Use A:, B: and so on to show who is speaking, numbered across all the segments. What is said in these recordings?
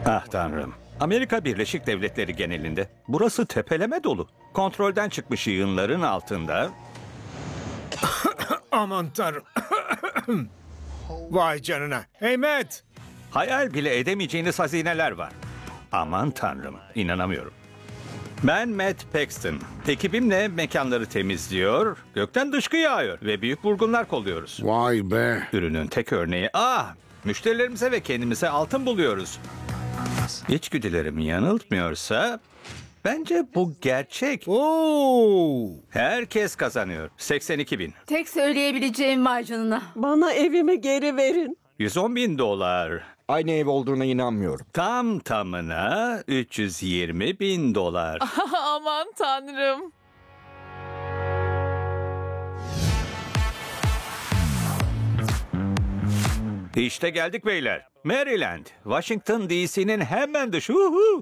A: Ah tanrım. Amerika Birleşik Devletleri genelinde burası tepeleme dolu. Kontrolden çıkmış yığınların altında
B: Aman tanrım. Vay canına. Hey Matt.
A: hayal bile edemeyeceğiniz hazineler var. Aman tanrım, inanamıyorum. Ben Matt Paxton. Ekibimle mekanları temizliyor, gökten dışkı yağıyor ve büyük vurgunlar kolluyoruz.
C: Vay be.
A: Ürünün tek örneği, müşterilerimize ve kendimize altın buluyoruz. İçgüdülerim yanıltmıyorsa, bence bu gerçek.
B: Oo.
A: Herkes kazanıyor. 82 bin.
D: Tek söyleyebileceğim var canına.
E: Bana evimi geri verin.
A: 110 bin dolar.
F: Aynı ev olduğuna inanmıyorum.
A: Tam tamına 320 bin dolar.
D: Aman tanrım.
A: İşte geldik beyler. Maryland, Washington DC'nin hemen dışı. Uhu.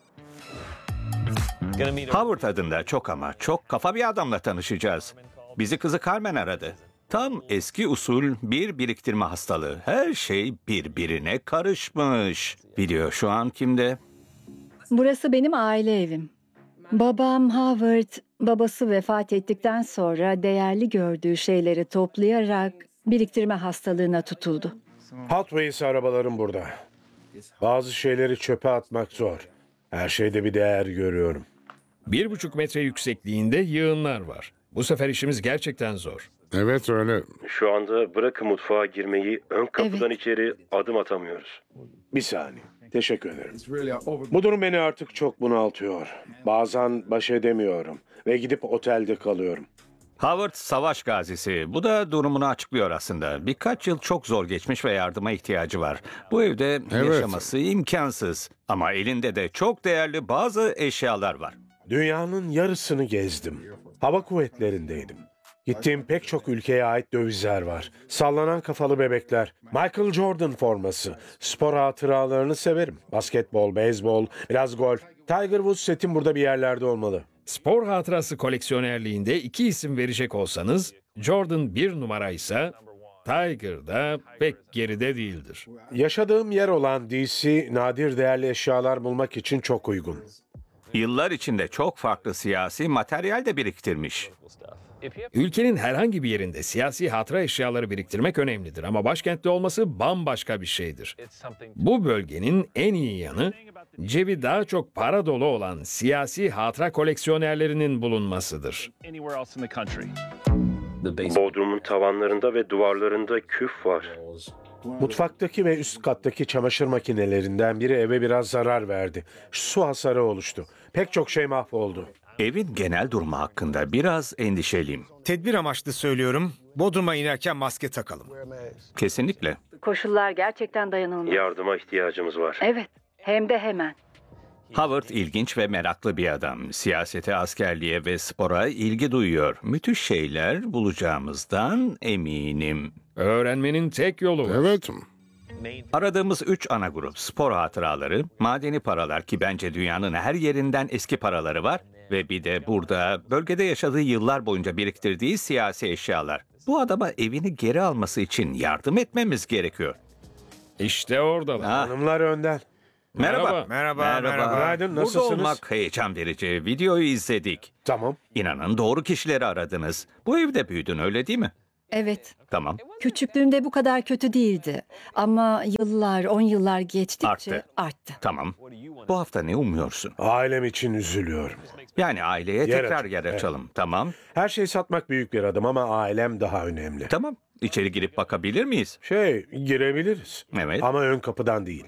A: Howard adında çok kafa bir adamla tanışacağız. Bizi kızı Carmen aradı. Tam eski usul bir biriktirme hastalığı. Her şey birbirine karışmış. Video şu an kimde?
G: Burası benim aile evim. Babam Howard, babası vefat ettikten sonra değerli gördüğü şeyleri toplayarak biriktirme hastalığına tutuldu.
H: Hot Wheels arabalarım burada. Bazı şeyleri çöpe atmak zor. Her şeyde bir değer görüyorum.
B: 1,5 metre yüksekliğinde yığınlar var. Bu sefer işimiz gerçekten zor.
C: Evet öyle.
I: Şu anda bırakın mutfağa girmeyi, ön kapıdan içeri adım atamıyoruz.
H: Bir saniye. Teşekkür ederim. Bu durum beni artık çok bunaltıyor. Bazen baş edemiyorum ve gidip otelde kalıyorum.
A: Howard savaş gazisi. Bu da durumunu açıklıyor aslında. Birkaç yıl çok zor geçmiş ve yardıma ihtiyacı var. Bu evde
C: Evet.
A: yaşaması imkansız. Ama elinde de çok değerli bazı eşyalar var.
H: Dünyanın yarısını gezdim. Hava kuvvetlerindeydim. Gittiğim pek çok ülkeye ait dövizler var. Sallanan kafalı bebekler, Michael Jordan forması, spor hatıralarını severim. Basketbol, beyzbol, biraz golf. Tiger Woods setim burada bir yerlerde olmalı.
B: Spor hatırası koleksiyonerliğinde 2 isim verecek olsanız, Jordan 1 numaraysa Tiger da pek geride değildir.
H: Yaşadığım yer olan DC, nadir değerli eşyalar bulmak için çok uygun.
A: Yıllar içinde çok farklı siyasi materyal de biriktirmiş.
B: Ülkenin herhangi bir yerinde siyasi hatıra eşyaları biriktirmek önemlidir ama başkentte olması bambaşka bir şeydir. Bu bölgenin en iyi yanı, cebi daha çok para dolu olan siyasi hatıra koleksiyonerlerinin bulunmasıdır.
I: Bodrumun tavanlarında ve duvarlarında küf var.
H: Mutfaktaki ve üst kattaki çamaşır makinelerinden biri eve biraz zarar verdi. Su hasarı oluştu. Pek çok şey mahvoldu.
A: Evin genel durumu hakkında biraz endişeliyim.
B: Tedbir amaçlı söylüyorum, Bodrum'a inerken maske takalım.
A: Kesinlikle.
G: Koşullar gerçekten dayanılmaz.
I: Yardıma ihtiyacımız var.
G: Evet, hem de hemen.
A: Howard ilginç ve meraklı bir adam. Siyasete, askerliğe ve spora ilgi duyuyor. Müthiş şeyler bulacağımızdan eminim.
B: Öğrenmenin tek yolu var.
C: Evet.
A: Aradığımız 3 ana grup: spor hatıraları, madeni paralar ki bence dünyanın her yerinden eski paraları var ve bir de burada bölgede yaşadığı yıllar boyunca biriktirdiği siyasi eşyalar. Bu adama evini geri alması için yardım etmemiz gerekiyor.
B: İşte oradalar.
H: Hanımlar önden.
A: Merhaba.
B: Merhaba.
H: Günaydın,
A: Burada
H: nasılsınız?
A: olmak heyecan verici. Videoyu izledik.
H: Tamam.
A: İnanın doğru kişileri aradınız. Bu evde büyüdün, öyle değil mi?
G: Evet,
A: Tamam.
G: küçüklüğümde bu kadar kötü değildi. Ama yıllar, 10 yıllar geçtikçe arttı.
A: Tamam. Bu hafta ne umuyorsun?
H: Ailem için üzülüyorum.
A: Yani aileye
H: Yer
A: tekrar
H: açın,
A: yer
H: evet.
A: açalım. Tamam.
H: Her şeyi satmak büyük bir adım ama ailem daha önemli.
A: Tamam. İçeri girip bakabilir miyiz?
H: Girebiliriz.
A: Evet.
H: Ama ön kapıdan değil.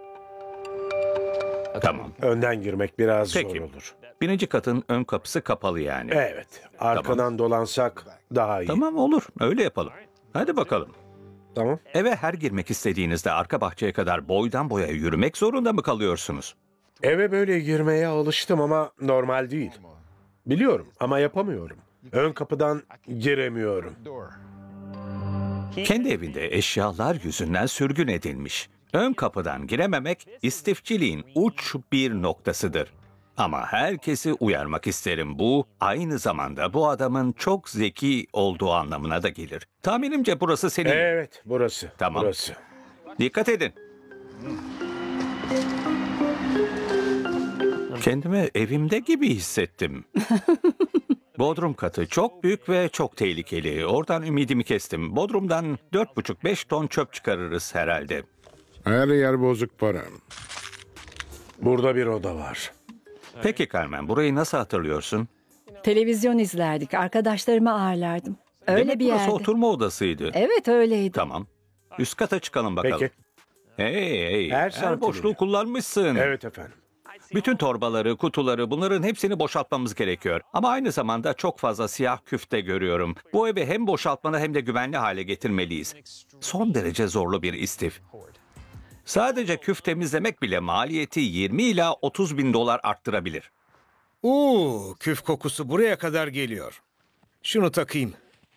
A: Tamam.
H: Önden girmek biraz
A: Peki.
H: zor olur.
A: Birinci katın ön kapısı kapalı yani.
H: Evet. Arkadan dolansak daha iyi.
A: Tamam, olur. Öyle yapalım. Hadi bakalım.
H: Tamam.
A: Eve her girmek istediğinizde arka bahçeye kadar boydan boya yürümek zorunda mı kalıyorsunuz?
H: Eve böyle girmeye alıştım ama normal değil. Biliyorum ama yapamıyorum. Ön kapıdan giremiyorum.
A: Kendi evinde eşyalar yüzünden sürgün edilmiş. Ön kapıdan girememek istifçiliğin uç bir noktasıdır. Ama herkesi uyarmak isterim. Bu aynı zamanda bu adamın çok zeki olduğu anlamına da gelir. Tahminimce burası senin.
H: Evet, burası.
A: Tamam.
H: Burası.
A: Dikkat edin. Kendimi evimde gibi hissettim. Bodrum katı çok büyük ve çok tehlikeli. Oradan ümidimi kestim. Bodrum'dan 4,5-5 ton çöp çıkarırız herhalde.
C: Her yer bozuk para.
H: Burada bir oda var.
A: Peki Carmen, burayı nasıl hatırlıyorsun?
G: Televizyon izlerdik, arkadaşlarımı ağırlardım. Öyle
A: Demek
G: bir
A: burası
G: yerde.
A: oturma odasıydı.
G: Evet öyleydi.
A: Tamam. Üst kata çıkalım bakalım.
H: Peki.
A: Hey,
H: Her
A: her
H: santimini.
A: boşluğu kullanmışsın.
H: Evet efendim.
A: Bütün torbaları, kutuları, bunların hepsini boşaltmamız gerekiyor. Ama aynı zamanda çok fazla siyah küfte görüyorum. Bu evi hem boşaltmalı hem de güvenli hale getirmeliyiz. Son derece zorlu bir istif. Sadece küf temizlemek bile maliyeti 20 ila 30 bin dolar arttırabilir.
J: Küf kokusu buraya kadar geliyor. Şunu takayım.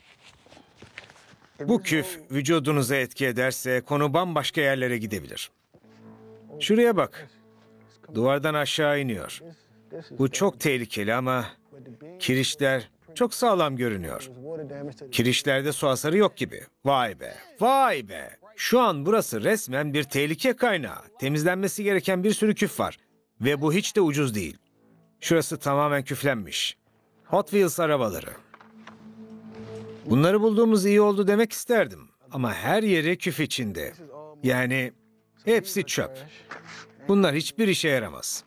J: Bu küf vücudunuza etki ederse konu bambaşka yerlere gidebilir. Şuraya bak. Duvardan aşağı iniyor. Bu çok tehlikeli ama kirişler çok sağlam görünüyor. Kirişlerde su hasarı yok gibi. Vay be, vay be. Şu an burası resmen bir tehlike kaynağı. Temizlenmesi gereken bir sürü küf var. Ve bu hiç de ucuz değil. Şurası tamamen küflenmiş. Hot Wheels arabaları. Bunları bulduğumuz iyi oldu demek isterdim. Ama her yeri küf içinde. Yani hepsi çöp. Bunlar hiçbir işe yaramaz.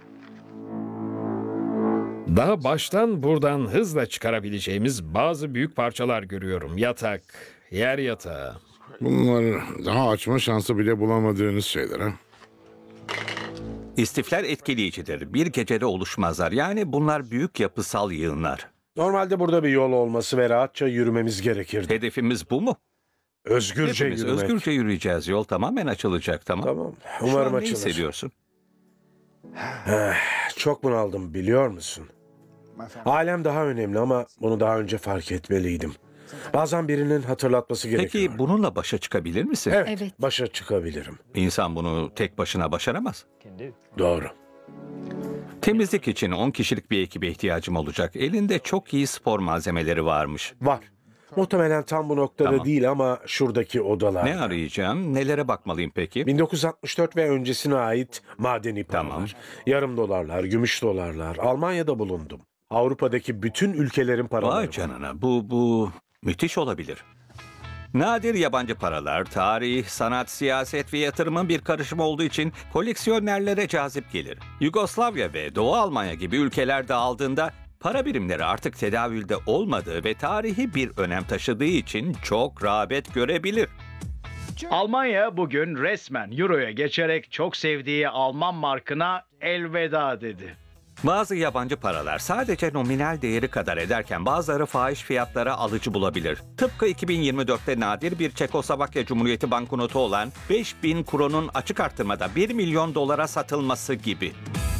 B: Daha baştan buradan hızla çıkarabileceğimiz bazı büyük parçalar görüyorum. Yatak, yer yatağı.
C: Bunlar daha açma şansı bile bulamadığınız şeyler ha.
A: İstifler etkileyicidir. Bir gecede oluşmazlar. Yani bunlar büyük yapısal yığınlar.
H: Normalde burada bir yol olması ve rahatça yürümemiz gerekirdi.
A: Hedefimiz bu mu?
H: Özgürce
A: Hepimiz
H: yürümek.
A: özgürce yürüyeceğiz. Yol tamamen açılacak, tamam.
H: Tamam.
A: Şu
H: Umarım
A: an ne
H: açılır.
A: hissediyorsun?
H: Çok bunaldım biliyor musun? Ailem daha önemli ama bunu daha önce fark etmeliydim. Bazen birinin hatırlatması gerekiyor.
A: Peki bununla başa çıkabilir misin?
H: Evet,
G: Evet.
H: başa çıkabilirim.
A: İnsan bunu tek başına başaramaz.
H: Doğru.
A: Temizlik için 10 kişilik bir ekibe ihtiyacım olacak. Elinde çok iyi spor malzemeleri varmış.
H: Var. Muhtemelen tam bu noktada
A: Tamam.
H: değil ama şuradaki odalar.
A: Ne arayacağım? Nelere bakmalıyım peki?
H: 1964 ve öncesine ait madeni paralar,
A: Tamam.
H: yarım dolarlar, gümüş dolarlar. Almanya'da bulundum. Avrupa'daki bütün ülkelerin paraları
A: Vay
H: var.
A: canına, bu müthiş olabilir. Nadir yabancı paralar, tarih, sanat, siyaset ve yatırımın bir karışımı olduğu için koleksiyonerlere cazip gelir. Yugoslavya ve Doğu Almanya gibi ülkeler dağıldığında para birimleri artık tedavülde olmadığı ve tarihi bir önem taşıdığı için çok rağbet görebilir.
K: Almanya bugün resmen Euro'ya geçerek çok sevdiği Alman markına elveda dedi.
A: Bazı yabancı paralar sadece nominal değeri kadar ederken bazıları fahiş fiyatlara alıcı bulabilir. Tıpkı 2024'te nadir bir Çekoslovakya Cumhuriyeti banknotu olan 5000 kronun açık artırmada 1 milyon dolara satılması gibi.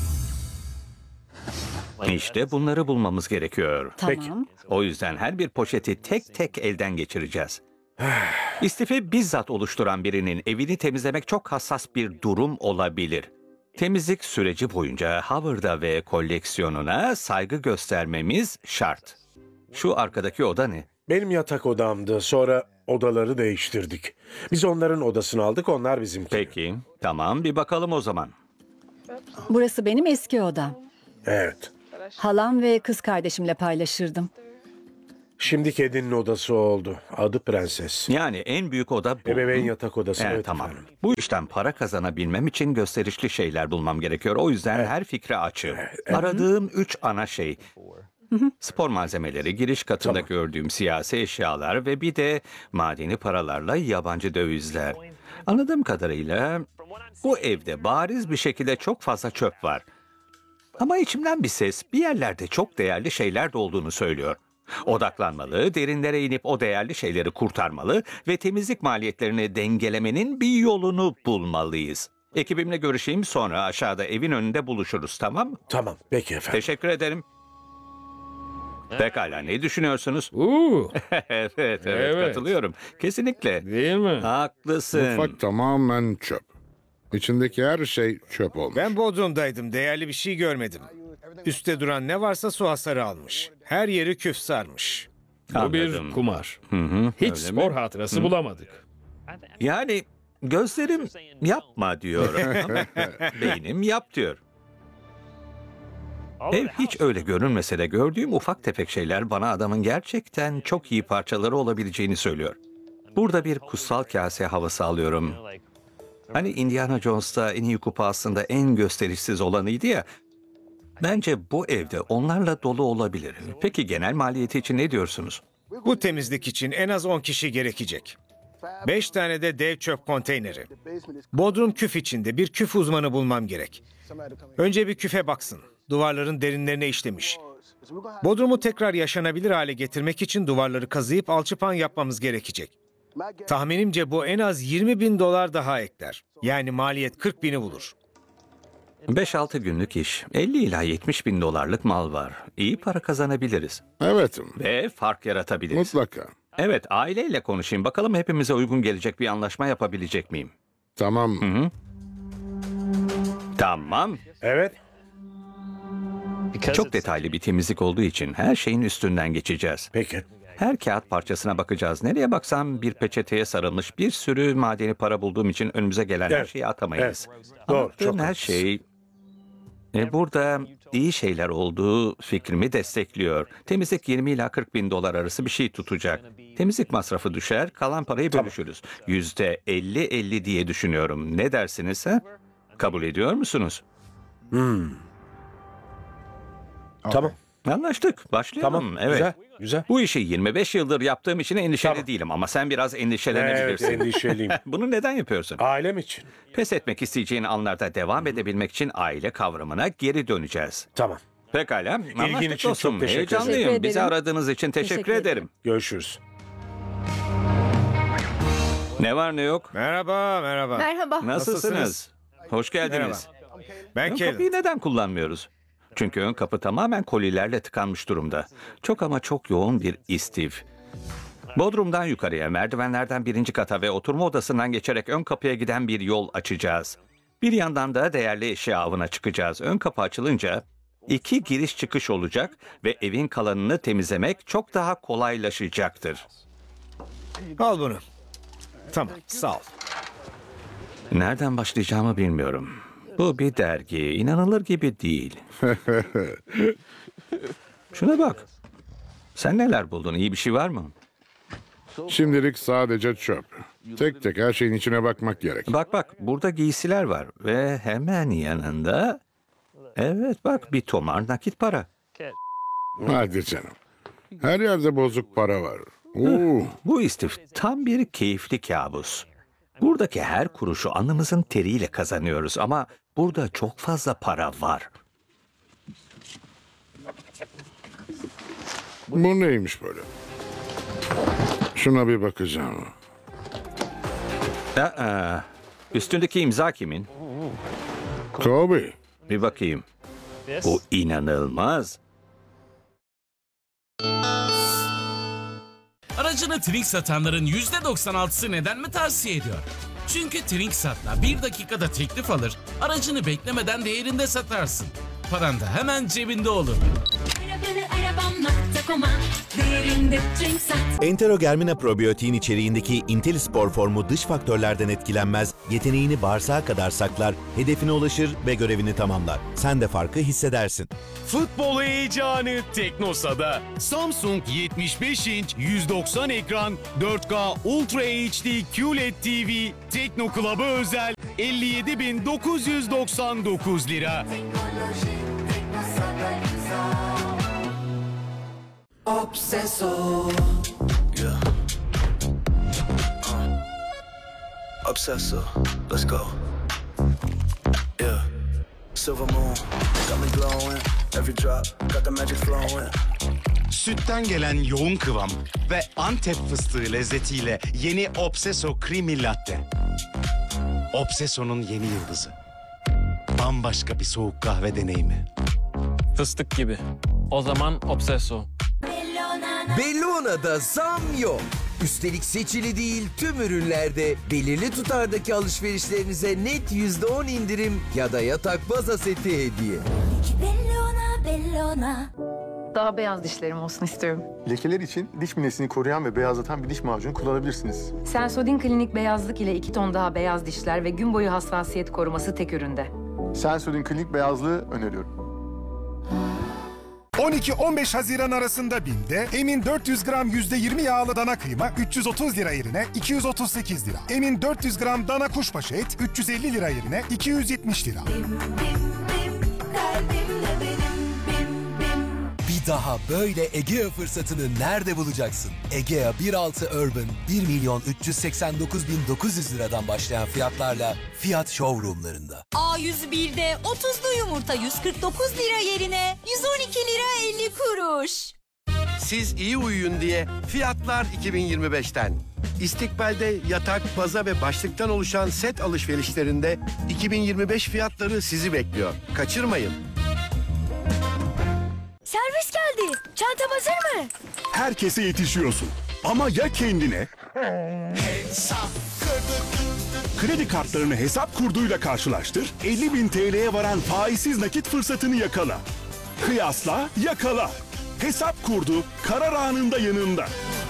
A: İşte bunları bulmamız gerekiyor.
G: Tamam.
A: O yüzden her bir poşeti tek tek elden geçireceğiz. İstifi bizzat oluşturan birinin evini temizlemek çok hassas bir durum olabilir. Temizlik süreci boyunca Howard'a ve koleksiyonuna saygı göstermemiz şart. Şu arkadaki oda ne?
H: Benim yatak odamdı. Sonra odaları değiştirdik. Biz onların odasını aldık, onlar bizimki.
A: Peki, tamam bir bakalım o zaman.
G: Burası benim eski odam.
H: Evet.
G: Halam ve kız kardeşimle paylaşırdım.
H: Şimdi kedinin odası oldu. Adı Prenses.
A: Yani en büyük oda bu.
H: Ebeveyn yatak odası.
A: Evet,
H: Evet,
A: tamam.
H: efendim.
A: Bu işten para kazanabilmem için gösterişli şeyler bulmam gerekiyor. O yüzden her fikre açığım. Aradığım 3 ana şey. Spor malzemeleri, giriş katında gördüğüm siyasi eşyalar ve bir de madeni paralarla yabancı dövizler. Anladığım kadarıyla bu evde bariz bir şekilde çok fazla çöp var. Ama içimden bir ses bir yerlerde çok değerli şeyler de olduğunu söylüyor. Odaklanmalı, derinlere inip o değerli şeyleri kurtarmalı ve temizlik maliyetlerini dengelemenin bir yolunu bulmalıyız. Ekibimle görüşeyim, sonra aşağıda evin önünde buluşuruz, tamam mı?
H: Tamam, peki efendim.
A: Teşekkür ederim. Pekala, ne düşünüyorsunuz? Evet,
B: Evet.
A: katılıyorum. Kesinlikle.
B: Değil mi?
A: Haklısın.
C: Mutfak tamamen çöp. İçindeki her şey çöp olmuş.
J: Ben Bodrum'daydım. Değerli bir şey görmedim. Üste duran ne varsa su hasarı almış. Her yeri küf sarmış.
B: Bu bir
A: Anladım.
B: kumar.
A: Hı,
B: Hiç
A: öyle
B: spor
A: mi?
B: hatırası bulamadık.
A: Yani Gözlerim yapma diyor ama beynim yap diyor. Ev hiç öyle görünmese de gördüğüm ufak tefek şeyler bana adamın gerçekten çok iyi parçaları olabileceğini söylüyor. Burada bir kutsal kase havası alıyorum. Hani Indiana Jones'ta en iyi kupa aslında en gösterişsiz olanıydı ya. Bence bu evde onlarla dolu olabilir. Peki genel maliyeti için ne diyorsunuz?
J: Bu temizlik için en az 10 kişi gerekecek. 5 tane de dev çöp konteyneri. Bodrum küf içinde bir küf uzmanı bulmam gerek. Önce bir küfe baksın. Duvarların derinlerine işlemiş. Bodrumu tekrar yaşanabilir hale getirmek için duvarları kazıyıp alçıpan yapmamız gerekecek. Tahminimce bu en az $20.000 daha ekler. Yani maliyet 40.000'i bulur.
A: 5-6 günlük iş. 50 ila 70 bin dolarlık mal var. İyi para kazanabiliriz.
C: Evet,
A: Ve fark yaratabiliriz.
C: mutlaka.
A: Evet, aileyle konuşayım. Bakalım hepimize uygun gelecek bir anlaşma yapabilecek miyim?
C: Tamam.
A: Tamam.
H: Evet.
A: Çok detaylı bir temizlik olduğu için her şeyin üstünden geçeceğiz.
H: Peki.
A: Her kağıt parçasına bakacağız. Nereye baksam bir peçeteye sarılmış bir sürü madeni para bulduğum için önümüze gelen her
H: Evet.
A: şeyi atamayız.
H: Doğru,
A: Anlattığım
H: çok
A: her
H: haklısın.
A: şey burada iyi şeyler olduğu fikrimi destekliyor. Temizlik 20 ila 40 bin dolar arası bir şey tutacak. Temizlik masrafı düşer, kalan parayı bölüşürüz. %50-50 diye düşünüyorum. Ne dersiniz ha? Kabul ediyor musunuz?
H: Tamam.
A: Anlaştık. Başlayalım.
H: Tamam.
A: Evet.
H: Güzel. Güzel.
A: Bu işi 25 yıldır yaptığım için endişeli
H: Tamam.
A: değilim ama sen biraz
H: Evet,
A: endişelenebilirsin.
H: endişeliyim.
A: Bunu neden yapıyorsun?
H: Ailem için.
A: Pes etmek isteyeceğin anlarda devam edebilmek için aile kavramına geri döneceğiz.
H: Tamam.
A: Pekala. Anlaştık
H: için
A: dostum.
H: çok teşekkür ederim.
A: Heyecanlıyım.
G: Teşekkür
A: Bizi
G: ederim.
A: aradığınız için teşekkür
G: Teşekkür
A: ederim.
H: Görüşürüz.
A: Ne var ne yok?
J: Merhaba, merhaba.
D: Merhaba.
A: Nasılsınız? Hoş geldiniz.
J: Ben
A: Ön
J: Kevin.
A: kapıyı neden kullanmıyoruz? Çünkü ön kapı tamamen kolilerle tıkanmış durumda. Çok ama çok yoğun bir istif. Bodrumdan yukarıya, merdivenlerden 1. kata ve oturma odasından geçerek ön kapıya giden bir yol açacağız. Bir yandan da değerli eşya avına çıkacağız. Ön kapı açılınca 2 giriş çıkış olacak ve evin kalanını temizlemek çok daha kolaylaşacaktır.
J: Al bunu. Tamam, sağ ol.
A: Nereden başlayacağımı bilmiyorum. Bu bir dergi, inanılır gibi değil. Şuna bak. Sen neler buldun? İyi bir şey var mı?
C: Şimdilik sadece çöp. Tek tek her şeyin içine bakmak gerek.
A: Bak, burada giysiler var ve hemen yanında... Evet bak, bir tomar nakit para.
C: Hadi canım. Her yerde bozuk para var. Oo,
A: Bu istif tam bir keyifli kabus. Buradaki her kuruşu alnımızın teriyle kazanıyoruz ama burada çok fazla para var.
C: bu neymiş böyle? Şuna bir bakacağım.
A: Üstündeki imza kimin?
C: Toby.
A: Bir bakayım. Bu inanılmaz.
L: Aracını Trink satanların %96'sı neden mi tavsiye ediyor? Çünkü Trink Sat'la 1 dakikada teklif alır, aracını beklemeden değerinde satarsın. Paran da hemen cebinde olur.
M: Enterogermina probiyotiğin içeriğindeki IntelliSpor formu dış faktörlerden etkilenmez, yeteneğini bağırsağa kadar saklar, hedefine ulaşır ve görevini tamamlar. Sen de farkı hissedersin.
N: Futbol heyecanı Teknosa'da. Samsung 75 inç 190 ekran 4K Ultra HD QLED TV Tekno Club'a özel 57.999 lira.
O: Obsesso. Yeah. Obsesso. Let's go. Yeah. Silver moon. Got me glowing. Every drop. Got the magic flowing.
N: Sütten gelen yoğun kıvam ve Antep fıstığı lezzetiyle yeni Obsesso Creamy Latte. Obsesso'nun yeni yıldızı. Bambaşka bir soğuk kahve deneyimi.
P: Fıstık gibi. O zaman Obsesso.
Q: Bellona'da zam yok. Üstelik seçili değil tüm ürünlerde belirli tutardaki alışverişlerinize net %10 indirim ya da yatak baza seti hediye.
R: Bellona.
D: daha beyaz dişlerim olsun istiyorum.
R: Lekeler için diş minesini koruyan ve beyazlatan bir diş macunu kullanabilirsiniz.
S: Sensodyne Klinik beyazlık ile 2 ton daha beyaz dişler ve gün boyu hassasiyet koruması tek üründe.
R: Sensodyne Klinik beyazlığı öneriyorum.
T: 12-15 Haziran arasında BİM'de Emin 400 gram %20 yağlı dana kıyma 330 lira yerine 238 lira. Emin 400 gram dana kuşbaşı et 350 lira yerine 270 lira.
U: Bir daha böyle Egea fırsatını nerede bulacaksın? Egea 1.6 Urban 1.389.900 liradan başlayan fiyatlarla Fiyat Showroom'larında.
V: A101'de 30'lu yumurta 149 lira yerine 112 lira 50 kuruş.
W: Siz iyi uyuyun diye fiyatlar 2025'ten. İstikbal'de yatak, baza ve başlıktan oluşan set alışverişlerinde 2025 fiyatları sizi bekliyor. Kaçırmayın.
V: Servis geldi. Çantam hazır mı?
X: Herkese yetişiyorsun. Ama ya kendine? Kredi kartlarını hesap kurduyla karşılaştır, 50.000 TL'ye varan faizsiz nakit fırsatını yakala. Kıyasla, yakala. Hesap kurdu, karar anında yanında.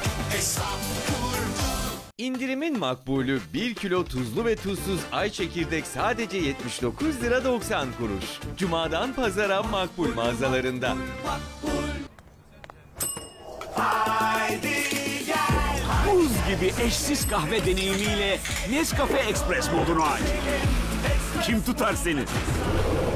Y: İndirimin makbulü 1 kilo tuzlu ve tuzsuz ay çekirdek sadece 79 lira 90 kuruş. Cuma'dan pazara makbul mağazalarında.
Z: Buz gibi eşsiz kahve deneyimiyle Nescafe Express modunu aç. Kim tutar seni?